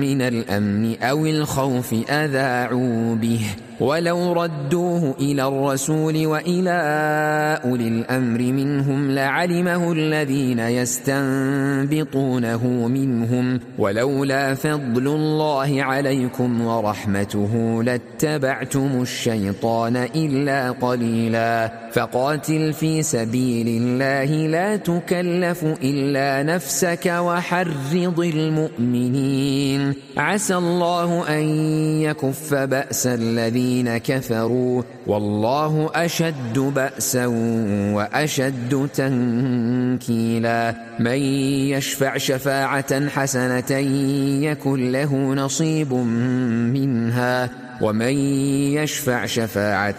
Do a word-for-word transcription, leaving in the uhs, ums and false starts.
من الأمن أو الخوف أذاعوا به ولو ردوه إلى الرسول وإلى أولي الأمر منهم لعلمه الذين يستنبطونه منهم ولولا فضل الله عليكم ورحمته لاتبعتم الشيطان إلا قليلا فقاتل في سبيل الله لا تكلف إلا نفسك وحرض المؤمنين عسى الله أن يكف بأس الذين كفروا والله أشد بأسا وأشد تنكيلا من يشفع شفاعة حسنة يكن له نصيب منها ومن يشفع شفاعة